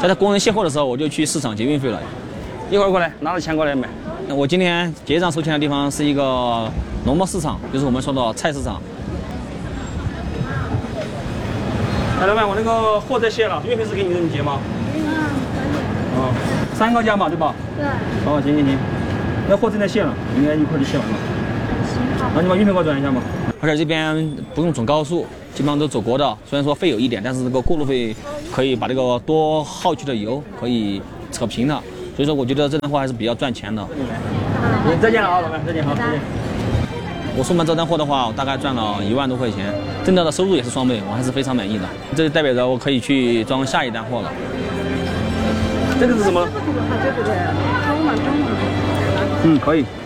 在他工人卸货的时候，我就去市场结运费了。 一会儿过来，拿着钱过来买。 我今天结账收钱的地方是一个农贸市场，就是我们说的菜市场。 哎，老板，我那个货在卸了，运费是给你结吗？3个加码对吧？ 对。 哦，行，那货正在卸了，应该一会儿就卸完了。 行好。 那你把运费给我转一下嘛。 而且这边不用走高速，基本上都走国道。虽然说费有一点，但是这个过路费可以把这个多耗去的油可以扯平了。所以说，我觉得这单货还是比较赚钱的。 再见了啊，老板，再见，好，再见。 我出门这单货的话，我大概赚了1万多块钱，挣到的收入也是双倍，我还是非常满意的。这就代表着我可以去装下一单货了。 这个是什么？ 嗯， 可以。